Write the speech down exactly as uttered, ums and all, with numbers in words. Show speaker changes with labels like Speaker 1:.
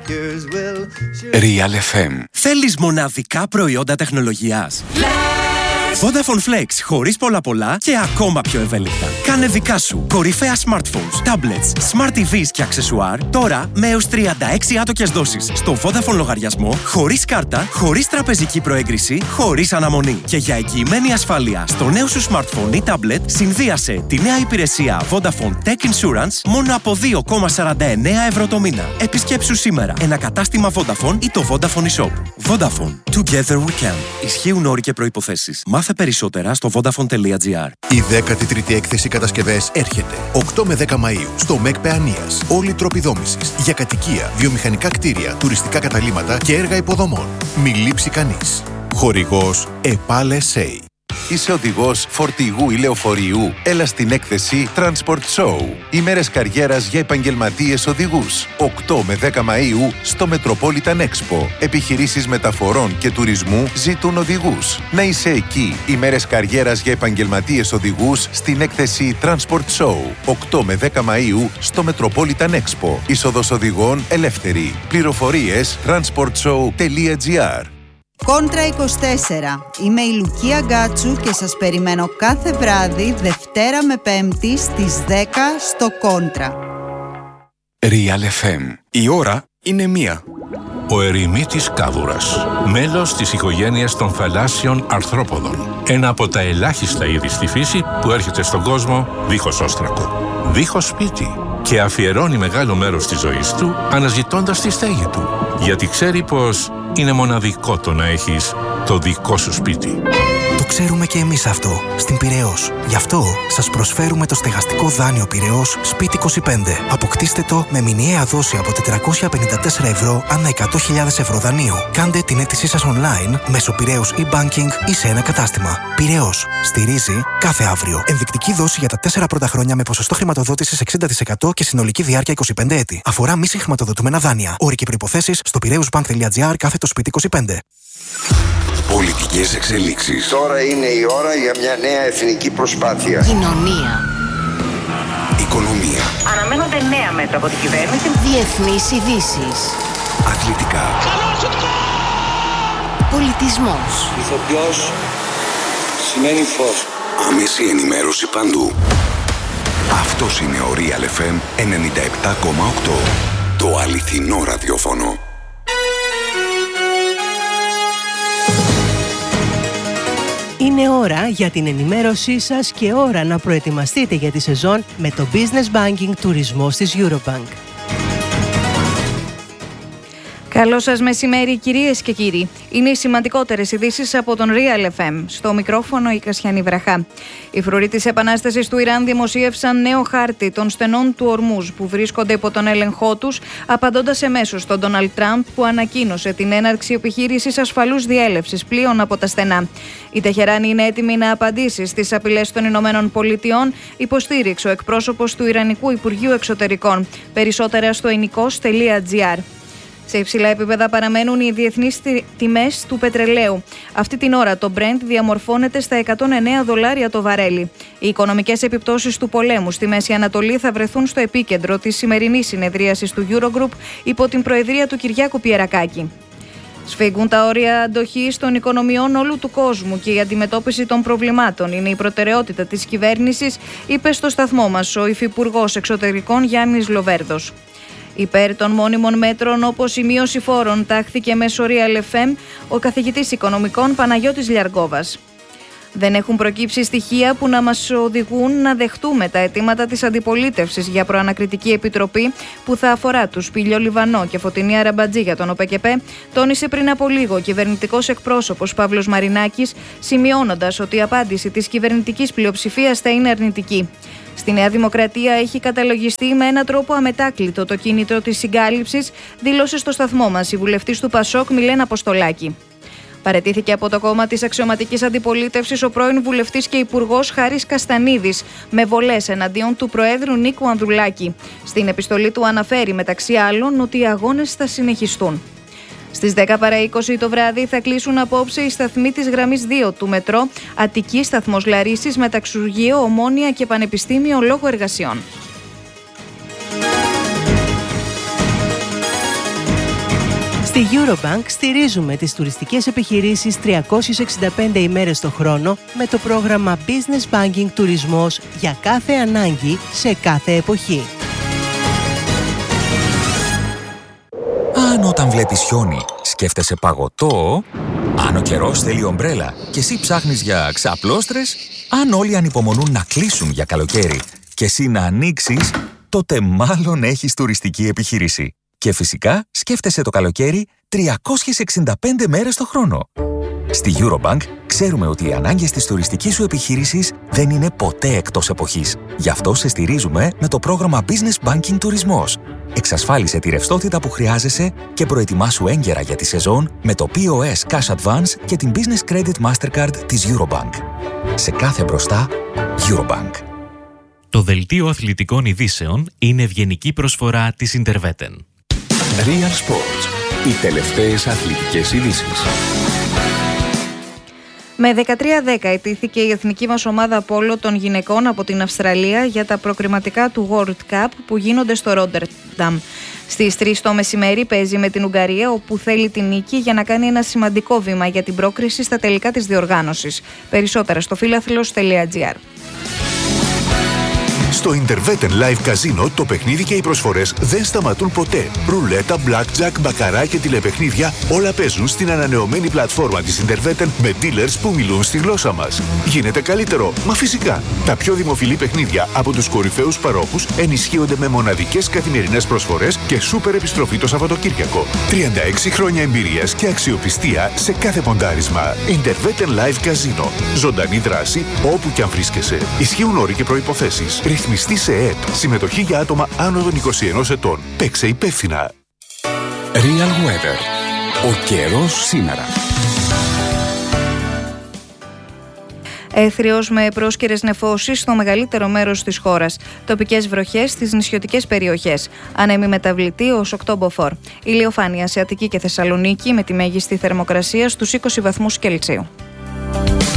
Speaker 1: Real εφ εμ.
Speaker 2: Θέλεις μοναδικά προϊόντα τεχνολογίας? Vodafone Flex, χωρίς πολλά πολλά και ακόμα πιο ευέλικτα. Κάνε δικά σου κορυφαία smartphones, tablets, smart τι βις και αξεσουάρ τώρα με έως τριάντα έξι άτοκες δόσεις στο Vodafone λογαριασμό, χωρίς κάρτα, χωρίς τραπεζική προέγκριση, χωρίς αναμονή. Και για εγγυημένη ασφάλεια στο νέο σου smartphone ή tablet, συνδύασε τη νέα υπηρεσία Vodafone Tech Insurance μόνο από δύο κόμμα σαράντα εννέα ευρώ το μήνα. Επισκέψου σήμερα ένα κατάστημα Vodafone ή το Vodafone eShop. Vodafone. Together we can. Ισχύουν όροι και προϋποθέσεις. Μάθε περισσότερα στο vodafone τελεία gr.
Speaker 3: Η δέκατη τρίτη έκθεση κατασκευές έρχεται οκτώ με δέκα Μαΐου στο ΜΕΚ Παιανίας. Όλοι οι τρόποι δόμησης για κατοικία, βιομηχανικά κτίρια, τουριστικά καταλύματα και έργα υποδομών. Μη λείψει κανείς. Χορηγός ΕΠΑΛ ες έι.
Speaker 4: Είσαι οδηγός φορτηγού ή λεωφορείου? Έλα στην έκθεση Transport Show. Ημέρες καριέρας για επαγγελματίες οδηγούς. οκτώ με δέκα Μαΐου στο Metropolitan Expo. Επιχειρήσεις μεταφορών και τουρισμού ζητούν οδηγούς. Να είσαι εκεί. Ημέρες καριέρας για επαγγελματίες οδηγούς στην έκθεση Transport Show. οκτώ με δέκα Μαΐου στο Metropolitan Expo. Είσοδος οδηγών ελεύθερη. Πληροφορίες transport show τελεία gr.
Speaker 5: Κόντρα είκοσι τέσσερα. Είμαι η Λουκία Γκάτσου και σας περιμένω κάθε βράδυ Δευτέρα με Πέμπτη στις δέκα στο Κόντρα.
Speaker 1: Real εφ εμ. Η ώρα είναι μία.
Speaker 6: Ο ερημίτης κάβουρας, μέλος της οικογένειας των θαλάσσιων αρθρόποδων. Ένα από τα ελάχιστα είδη στη φύση που έρχεται στον κόσμο δίχως όστρακο, δίχως σπίτι και αφιερώνει μεγάλο μέρος της ζωής του αναζητώντας τη στέγη του. Γιατί ξέρει πως είναι μοναδικό το να έχεις το δικό σου σπίτι.
Speaker 7: Το ξέρουμε και εμείς αυτό, στην Πειραιώς. Γι' αυτό σας προσφέρουμε το στεγαστικό δάνειο Πειραιώς Σπίτι είκοσι πέντε. Αποκτήστε το με μηνιαία δόση από τετρακόσια πενήντα τέσσερα ευρώ ανά εκατό χιλιάδες ευρώ δανείου. Κάντε την αίτησή σας online μέσω Πειραιώς e-banking ή σε ένα κατάστημα. Πειραιώς. Στηρίζει κάθε αύριο. Ενδεικτική δόση για τα τέσσερα πρώτα χρόνια με ποσοστό χρηματοδότησης εξήντα τοις εκατό και συνολική διάρκεια είκοσι πέντε έτη. Αφορά μη συγχρηματοδοτούμενα δάνεια. Όροι και προϋποθέσεις στο πειραιώσbank τελεία gr κάθετο σπίτι είκοσι πέντε.
Speaker 1: Πολιτικές εξελίξεις.
Speaker 8: Τώρα είναι η ώρα για μια νέα εθνική προσπάθεια.
Speaker 9: Κοινωνία.
Speaker 1: Οικονομία.
Speaker 9: Αναμένονται νέα μέτρα από την κυβέρνηση. Διεθνείς ειδήσεις.
Speaker 1: Αθλητικά.
Speaker 9: Πολιτισμός.
Speaker 8: Ηθοποιός σημαίνει φως.
Speaker 1: Άμεση ενημέρωση παντού. Αυτός είναι ο Real εφ εμ ενενήντα επτά κόμμα οκτώ. Το αληθινό ραδιόφωνο.
Speaker 10: Είναι ώρα για την ενημέρωσή σας και ώρα να προετοιμαστείτε για τη σεζόν με το Business Banking τουρισμός της Eurobank.
Speaker 11: Καλό σας μεσημέρι, κυρίες και κύριοι. Είναι οι σημαντικότερες ειδήσεις από τον Real εφ εμ. Στο μικρόφωνο η Κασιανή Βραχά. Οι φρουροί της Επανάστασης του Ιράν δημοσίευσαν νέο χάρτη των στενών του Ορμούζ που βρίσκονται υπό τον έλεγχό τους, απαντώντας εμέσως στον Ντόναλντ Τραμπ που ανακοίνωσε την έναρξη επιχείρησης ασφαλούς διέλευσης πλοίων από τα στενά. Η Τεχεράνη είναι έτοιμη να απαντήσει στις απειλές των Ηνωμένων Πολιτειών, υποστήριξε ο εκπρόσωπος του Ιρανικού Υπουργείου Εξωτερικών. Περισσότερα στο ενικός τελεία gr. Σε υψηλά επίπεδα παραμένουν οι διεθνείς τιμές του πετρελαίου. Αυτή την ώρα το Brent διαμορφώνεται στα εκατόν εννέα δολάρια το βαρέλι. Οι οικονομικές επιπτώσεις του πολέμου στη Μέση Ανατολή θα βρεθούν στο επίκεντρο της σημερινής συνεδρίασης του Eurogroup υπό την προεδρία του Κυριάκου Πιερακάκη. Σφίγγουν τα όρια αντοχής των οικονομιών όλου του κόσμου και η αντιμετώπιση των προβλημάτων είναι η προτεραιότητα της κυβέρνησης, είπε στο σταθμό μας ο Υφυπουργός Εξωτερικών Γιάννης Λοβέρδος. Υπέρ των μόνιμων μέτρων όπως η μείωση φόρων τάχθηκε μέσω Real εφ εμ ο καθηγητής οικονομικών Παναγιώτης Λιαργκόβας. Δεν έχουν προκύψει στοιχεία που να μας οδηγούν να δεχτούμε τα αιτήματα της αντιπολίτευσης για προανακριτική επιτροπή που θα αφορά τους Πήλιο Λιβανό και Φωτεινή Αραμπατζή για τον ΟΠΕΚΕΠΕ, τόνισε πριν από λίγο ο κυβερνητικός εκπρόσωπος Παύλος Μαρινάκης, σημειώνοντας ότι η απάντηση της κυβερνητικής πλειοψηφίας θα είναι αρνητική. Στη Νέα Δημοκρατία έχει καταλογιστεί με έναν τρόπο αμετάκλητο το κίνητρο της συγκάλυψης, δήλωσε στο σταθμό μας η βουλευτής του Πασόκ Μιλένα Αποστολάκη. Παραιτήθηκε από το κόμμα της αξιωματικής αντιπολίτευσης ο πρώην βουλευτής και υπουργός Χάρης Καστανίδης με βολές εναντίον του Προέδρου Νίκου Ανδρουλάκη. Στην επιστολή του αναφέρει μεταξύ άλλων ότι οι αγώνες θα συνεχιστούν. Στις δέκα παρά είκοσι το βράδυ θα κλείσουν απόψε οι σταθμοί της γραμμής δύο του μετρό Αττική σταθμός Λαρίσης, Μεταξουργείο, Ομόνια και Πανεπιστήμιο λόγω εργασιών.
Speaker 10: Στη Eurobank στηρίζουμε τις τουριστικές επιχειρήσεις τριακόσιες εξήντα πέντε ημέρες το χρόνο με το πρόγραμμα Business Banking Τουρισμός για κάθε ανάγκη σε κάθε εποχή.
Speaker 12: Αν όταν βλέπεις χιόνι σκέφτεσαι παγωτό, αν ο καιρός θέλει ομπρέλα και εσύ ψάχνεις για ξαπλώστρες, αν όλοι ανυπομονούν να κλείσουν για καλοκαίρι και εσύ να ανοίξεις, τότε μάλλον έχεις τουριστική επιχείρηση. Και φυσικά σκέφτεσαι το καλοκαίρι τριακόσιες εξήντα πέντε μέρες το χρόνο. Στη Eurobank ξέρουμε ότι οι ανάγκες της τουριστικής σου επιχείρησης δεν είναι ποτέ εκτός εποχής. Γι' αυτό σε στηρίζουμε με το πρόγραμμα Business Banking Τουρισμός. Εξασφάλισε τη ρευστότητα που χρειάζεσαι και προετοιμάσου έγκαιρα για τη σεζόν με το πι ο ες Cash Advance και την Business Credit Mastercard της Eurobank. Σε κάθε μπροστά, Eurobank.
Speaker 13: Το δελτίο αθλητικών ειδήσεων είναι ευγενική προσφορά της Interveten.
Speaker 1: Real Sports. Οι τελευταίες αθλητικές ειδήσεις.
Speaker 11: Με δεκατρία δέκα ιτήθηκε η εθνική μας ομάδα πόλο των γυναικών από την Αυστραλία για τα προκριματικά του World Cup που γίνονται στο Ρόντερνταμ. Στις τρεις το μεσημέρι παίζει με την Ουγγαρία, όπου θέλει την νίκη για να κάνει ένα σημαντικό βήμα για την πρόκριση στα τελικά της διοργάνωσης. Περισσότερα στο φίλαθλος τελεία τζι άρ.
Speaker 3: Στο Interveten Live Casino το παιχνίδι και οι προσφορές δεν σταματούν ποτέ. Ρουλέτα, blackjack, μπακαρά και τηλεπαιχνίδια όλα παίζουν στην ανανεωμένη πλατφόρμα της Interveten με dealers που μιλούν στη γλώσσα μας. Γίνεται καλύτερο, μα φυσικά. Τα πιο δημοφιλή παιχνίδια από τους κορυφαίους παρόχους ενισχύονται με μοναδικές καθημερινές προσφορές και σούπερ επιστροφή το Σαββατοκύριακο. τριάντα έξι χρόνια εμπειρίας και αξιοπιστία σε κάθε ποντάρισμα. Interveten Live Casino. Ζωντανή δράση όπου κι αν βρίσκεσαι. Ισχύουν όροι και προϋποθέσεις. Ρυθμιστή σε ΕΕΠ. Συμμετοχή για άτομα άνω των είκοσι ενός ετών. Παίξε υπεύθυνα.
Speaker 1: Real Weather. Ο καιρός σήμερα.
Speaker 11: Έθριος με πρόσκαιρες νεφώσεις στο μεγαλύτερο μέρος της χώρας. Τοπικές βροχές στις νησιωτικές περιοχές. Ανέμη μεταβλητή ως οκτώ μποφόρ. Ηλιοφάνεια σε Αττική και Θεσσαλονίκη με τη μέγιστη θερμοκρασία στους είκοσι βαθμούς Κελσίου.